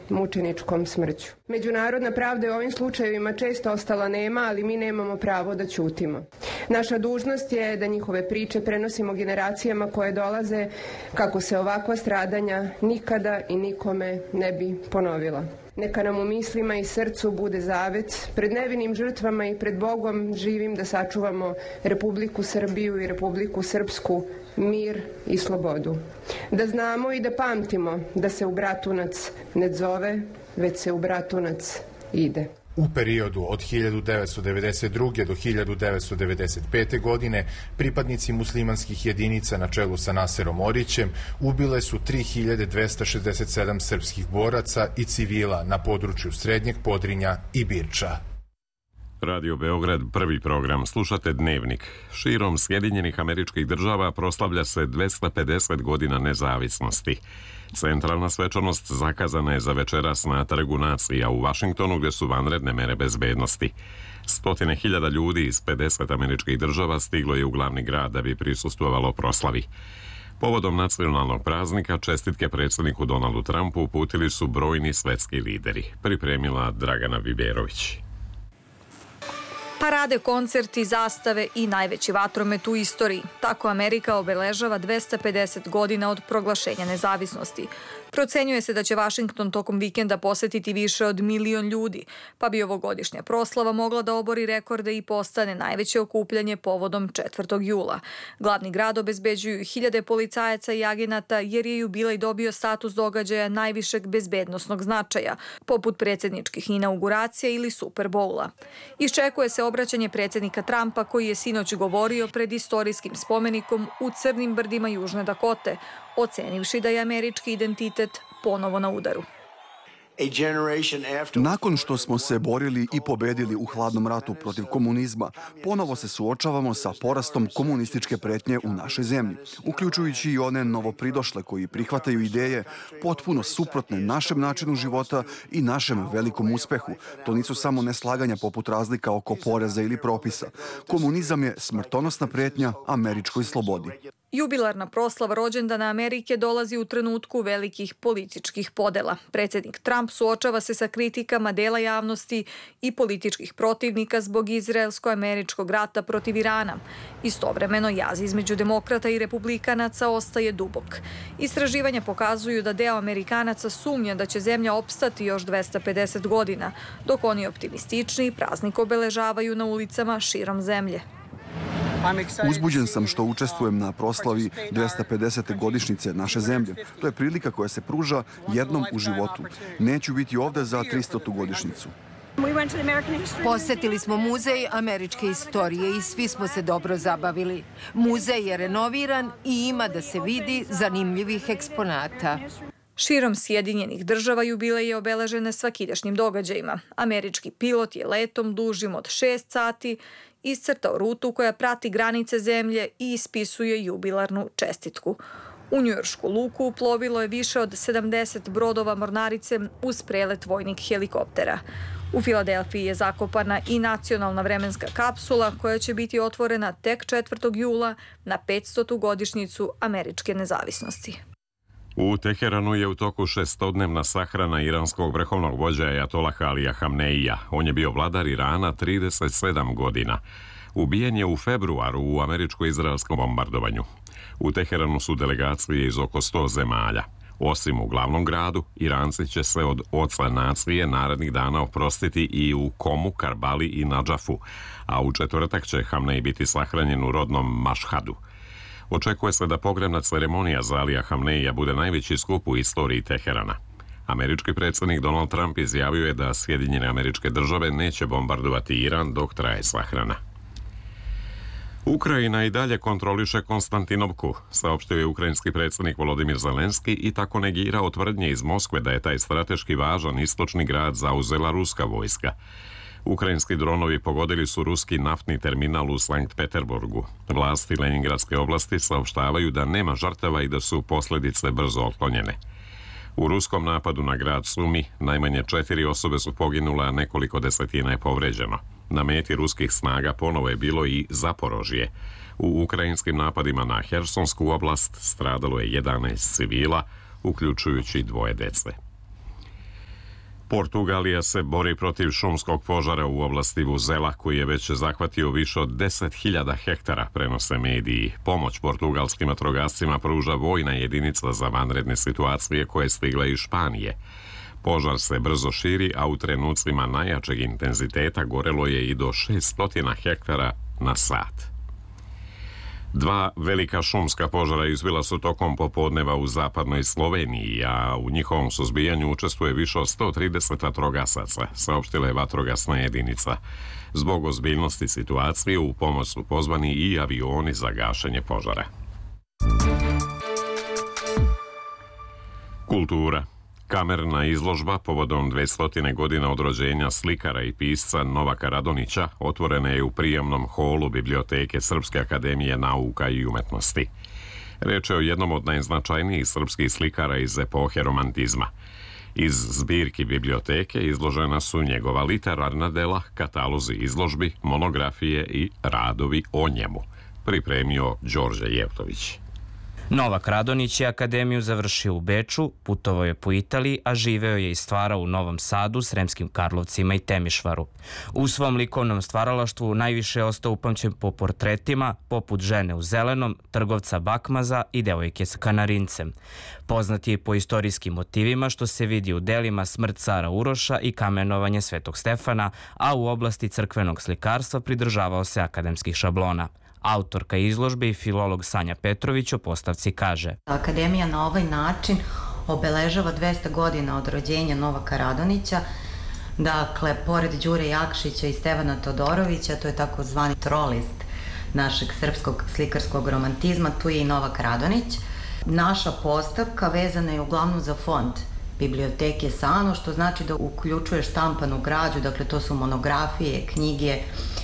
mučeničkom smrću. Međunarodna pravda je u ovim slučajevima često ostala nema, ali mi nemamo pravo da ćutimo. Naša dužnost je da njihove priče prenosimo generacijama koje dolaze kako se ovakva stradanja nikada i nikome ne bi ponovila. Neka nam u mislima i srcu bude zavet pred nevinim žrtvama i pred Bogom živim da sačuvamo Republiku Srbiju i Republiku Srpsku, mir i slobodu. Da znamo i da pamtimo da se u Bratunac ne zove, već se u Bratunac ide. U periodu od 1992. do 1995. godine pripadnici muslimanskih jedinica na čelu sa Naserom Orićem ubile su 3267 srpskih boraca i civila na području Srednjeg Podrinja i Birča. Radio Beograd, prvi program. Slušate Dnevnik. Širom Sjedinjenih Američkih Država proslavlja se 250 godina nezavisnosti. Centralna svečanost zakazana je za večeras na Trgu nacija u Vašingtonu, gdje su vanredne mere bezbednosti. 100.000 ljudi iz 50 američkih država stiglo je u glavni grad da bi prisustvovalo proslavi. Povodom nacionalnog praznika čestitke predsjedniku Donaldu Trumpu uputili su brojni svetski lideri. Pripremila Dragana Viberović. Parade, koncerti, zastave i najveći vatromet u istoriji. Tako Amerika obeležava 250 godina od proglašenja nezavisnosti. Procenjuje se da će Vašington tokom vikenda posetiti više od 1 milion ljudi, pa bi ovogodišnja proslava mogla da obori rekorde i postane najveće okupljanje povodom 4. jula. Glavni grad obezbeđuju 1000 policajaca i agenata jer je jubilej dobio status događaja najvišeg bezbednosnog značaja, poput predsjedničkih inauguracija ili Super Bowla. Iščekuje se obraćanje predsjednika Trumpa koji je sinoć govorio pred istorijskim spomenikom u Crnim brdima Južne Dakote, ocenivši da je američki identitet ponovo na udaru. Nakon što smo se borili i pobedili u hladnom ratu protiv komunizma, ponovo se suočavamo sa porastom komunističke pretnje u našoj zemlji, uključujući i one novopridošle koji prihvataju ideje potpuno suprotne našem načinu života i našem velikom uspehu. To nisu samo neslaganja poput razlika oko poreza ili propisa. Komunizam je smrtonosna pretnja američkoj slobodi. Jubilarna proslava rođendana Amerike dolazi u trenutku velikih političkih podela. Predsjednik Trump suočava se sa kritikama dela javnosti i političkih protivnika zbog izraelsko-američkog rata protiv Irana. Istovremeno, jaz između demokrata i republikanaca ostaje dubok. Istraživanja pokazuju da deo Amerikanaca sumnja da će zemlja opstati još 250 godina, dok oni optimistični praznik obeležavaju na ulicama širom zemlje. Uzbuđen sam što učestvujem na proslavi 250. godišnjice naše zemlje. To je prilika koja se pruža jednom u životu. Neću biti ovde za 300. godišnjicu. Posetili smo muzej američke istorije i svi smo se dobro zabavili. Muzej je renoviran i ima da se vidi zanimljivih eksponata. Širom Sjedinjenih Država jubilej je obeležen svakidašnjim događajima. Američki pilot je letom dužim od 6 sati iscrtao rutu koja prati granice zemlje i ispisuje jubilarnu čestitku. U njujoršku luku uplovilo je više od 70 brodova mornarice uz prelet vojnih helikoptera. U Filadelfiji je zakopana i nacionalna vremenska kapsula koja će biti otvorena tek 4. jula na 500. godišnjicu američke nezavisnosti. U Teheranu je u toku 600-dnevna sahrana iranskog vrhovnog vođa Ajatolaha Alija Hamneija. On je bio vladar Irana 37 godina. Ubijen je u februaru u američko-izraelskom bombardovanju. U Teheranu su delegacije iz oko 100 zemalja. Osim u glavnom gradu, Iranci će se od oca nacije narednih dana oprostiti i u Komu, Karbali i Nadžafu, a u četvrtak će Hamnej biti sahranjen u rodnom Mašhadu. Očekuje se da pogrebna ceremonija za Alija Hamneija bude najveći skup u istoriji Teherana. Američki predsjednik Donald Trump izjavio je da Sjedinjene Američke Države neće bombardovati Iran dok traje sahrana. Ukrajina i dalje kontroliše Konstantinovku, saopštio je ukrajinski predsjednik Volodimir Zelenski i tako negirao tvrdnje iz Moskve da je taj strateški važan istočni grad zauzela ruska vojska. Ukrajinski dronovi pogodili su ruski naftni terminal u Sankt Peterburgu. Vlasti Leningradske oblasti saopštavaju da nema žrtava i da su posljedice brzo otklonjene. U ruskom napadu na grad Sumi najmanje 4 osobe su poginule, a nekoliko desetina je povređeno. Na meti ruskih snaga ponovo je bilo i Zaporožje. U ukrajinskim napadima na Hersonsku oblast stradalo je 11 civila, uključujući 2 dece. Portugalija se bori protiv šumskog požara u oblasti Vuzela, koji je već zahvatio više od 10.000 hektara, prenose mediji. Pomoć portugalskim vatrogascima pruža vojna jedinica za vanredne situacije koja je stigla iz Španije. Požar se brzo širi, a u trenucima najjačeg intenziteta gorelo je i do 600 hektara na sat. 2 velika šumska požara izbila su tokom popodneva u zapadnoj Sloveniji, a u njihovom suzbijanju učestvuje više od 130 vatrogasaca, saopštila je vatrogasna jedinica. Zbog ozbiljnosti situacije u pomoć su pozvani i avioni za gašenje požara. Kultura. Kamerna izložba povodom 200 godina od rođenja slikara i pisca Novaka Radonjića otvorena je u prijemnom holu Biblioteke Srpske akademije nauka i umetnosti. Reč je o jednom od najznačajnijih srpskih slikara iz epohe romantizma. Iz zbirki biblioteke izložena su njegova literarna dela, katalozi izložbi, monografije i radovi o njemu. Pripremio Đorđe Jevtović. Novak Radonjić je akademiju završio u Beču, putovao je po Italiji, a živeo je i stvarao u Novom Sadu, Sremskim Karlovcima i Temišvaru. U svom likovnom stvaralaštvu najviše je ostao upamćen po portretima, poput žene u zelenom, trgovca bakmaza i devojke sa kanarincem. Poznat je i po istorijskim motivima, što se vidi u delima Smrt cara Uroša i Kamenovanje Svetog Stefana, a u oblasti crkvenog slikarstva pridržavao se akademskih šablona. Autorka izložbe i filolog Sanja Petrović o postavci kaže: Akademija na ovaj način obeležava 200 godina od rođenja Novaka Radonjića. Dakle, pored Đure Jakšića i Stevana Todorovića, to je takozvani trolist našeg srpskog slikarskog romantizma, tu je i Novak Radonjić. Naša postavka vezana je uglavnom za fond Biblioteke Sano, što znači da uključuje štampanu građu, dakle to su monografije, knjige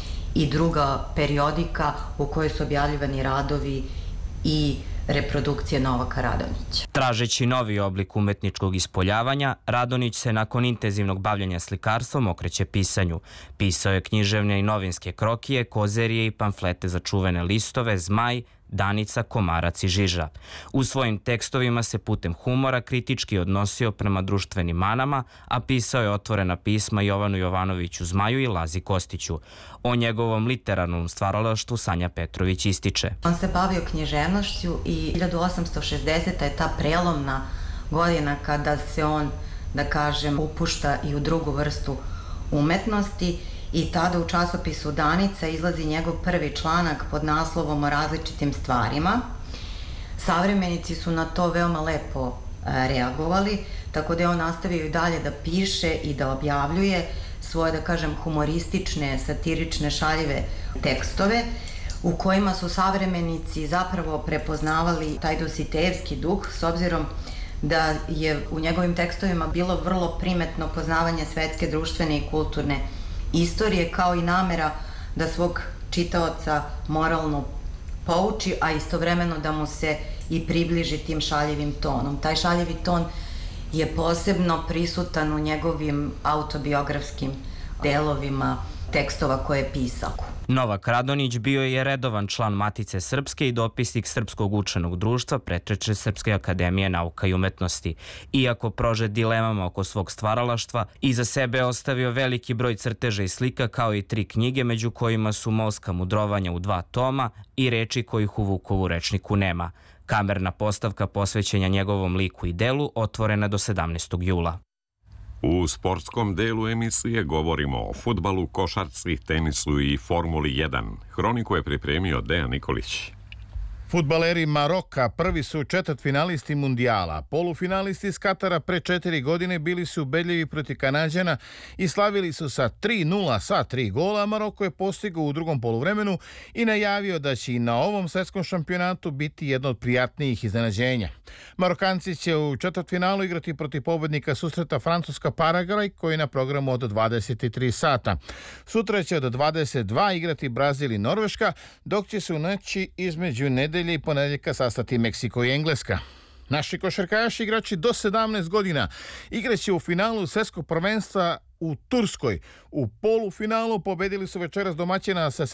i druga periodika u kojoj su objavljivani radovi i reprodukcije Novaka Radonjića. Tražeći novi oblik umetničkog ispoljavanja, Radonjić se nakon intenzivnog bavljenja slikarstvom okreće pisanju. Pisao je književne i novinske krokije, kozerije i pamflete za čuvene listove, Zmaj, Danica, Komarac i Žiža. U svojim tekstovima se putem humora kritički odnosio prema društvenim manama, a pisao je otvorena pisma Jovanu Jovanoviću Zmaju i Lazi Kostiću. O njegovom literarnom stvaralaštvu Sanja Petrović ističe: On se bavio književnošću i 1860. je ta prelomna godina kada se on, da kažem, upušta i u drugu vrstu umetnosti. I tada u časopisu Danica izlazi njegov prvi članak pod naslovom o različitim stvarima. Savremenici su na to veoma lepo reagovali, tako da je on nastavio i dalje da piše i da objavljuje svoje, da kažem, humoristične, satirične, šaljive tekstove u kojima su savremenici zapravo prepoznavali taj dositejevski duh, s obzirom da je u njegovim tekstovima bilo vrlo primetno poznavanje svetske, društvene i kulturne istorije, kao i namera da svog čitaoca moralno pouči, a istovremeno da mu se i približi tim šaljivim tonom. Taj šaljivi ton je posebno prisutan u njegovim autobiografskim delovima tekstova koje je pisao. Novak Radonjić bio je redovan član Matice Srpske i dopisnik Srpskog učenog društva preteče Srpske akademije nauka i umetnosti. Iako prožet dilemama oko svog stvaralaštva, iza sebe je ostavio veliki broj crteža i slika, kao i 3 knjige, među kojima su Molska mudrovanja u 2 toma i Reči kojih u Vukovu rečniku nema. Kamerna postavka posvećenja njegovom liku i delu otvorena do 17. jula. U sportskom delu emisije govorimo o fudbalu, košarci, tenisu i Formuli 1. Hroniku je pripremio Dejan Nikolić. Fudbaleri Maroka prvi su četvrtfinalisti mundijala. Polufinalisti iz Katara pre 4 godine bili su ubedljivi protiv Kanađana i slavili su sa 3:0 sa 3 gola. Maroko je postigao u drugom poluvremenu i najavio da će i na ovom svetskom šampionatu biti jedno od prijatnijih iznenađenja. Marokanci će u četvrtfinalu igrati protiv pobednika susreta Francuska-Paragvaj, koji je na programu od 23 sata. Sutra će od 22 igrati Brazil i Norveška, dok će se u noći između nedelje i ponedeljka sastati Meksiko i Engleska. Naši košarkaši, igrači do 17 godina, igraće u finalu svjetskog prvenstva u Turskoj. U polufinalu pobedili su večeras domaćina sa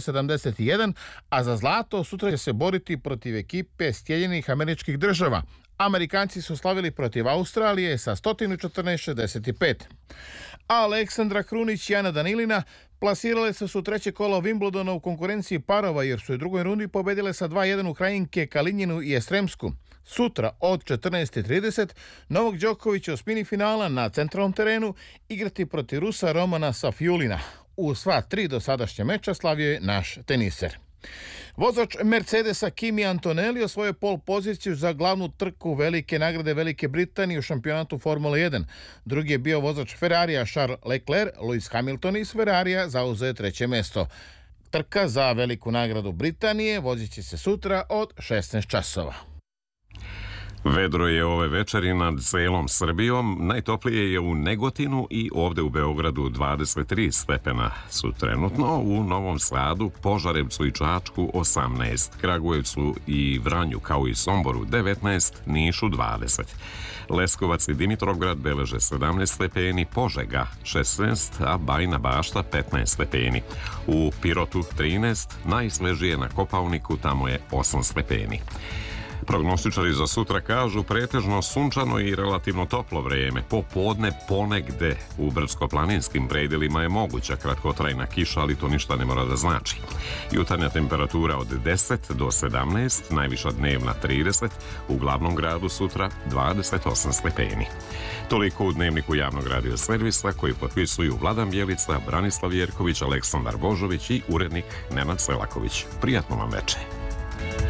76-71, a za zlato sutra će se boriti protiv ekipe Sjedinjenih Američkih Država. Amerikanci su slavili protiv Australije sa 114-65. Aleksandra Krunić i Ana Danilina plasirale su u treće kolo Wimbledona u konkurenciji parova jer su u drugoj rundi pobedile sa 2-1 Ukrajinke Kalinjinu i Estremsku. Sutra od 14:30 Novak Đoković u osmini finala na centralnom terenu igrati protiv Rusa Romana Safiulina. U sva tri dosadašnja meča slavio je naš teniser. Vozač Mercedesa Kimi Antonelli osvojio pol poziciju za glavnu trku velike nagrade Velike Britanije u šampionatu Formule 1. Drugi je bio vozač Ferrarija Charles Leclerc, Lewis Hamilton iz Ferrarija zauzeo treće mesto. Trka za veliku nagradu Britanije vozit će se sutra od 16 časova. Vedro je ove večeri nad celom Srbijom, najtoplije je u Negotinu i ovde u Beogradu 23 stepena su trenutno, u Novom Sadu, Požarevcu i Čačku 18, Kragujevcu i Vranju kao i Somboru 19, Nišu 20. Leskovac i Dimitrovgrad beleže 17 stepeni, Požega 16, a Bajina Bašta 15 stepeni. U Pirotu 13, najsvežije na Kopaoniku, tamo je 8 stepeni. Prognostičari za sutra kažu pretežno sunčano i relativno toplo vreme. Popodne ponegde u brdsko-planinskim predelima je moguća kratkotrajna kiša, ali to ništa ne mora da znači. Jutarnja temperatura od 10 do 17, najviša dnevna 30, u glavnom gradu sutra 28 stepeni. Toliko u dnevniku javnog radio servisa koji potpisuju Vladan Bjelica, Branislav Jerković, Aleksandar Božović i urednik Nenad Selaković. Prijatno vam večer.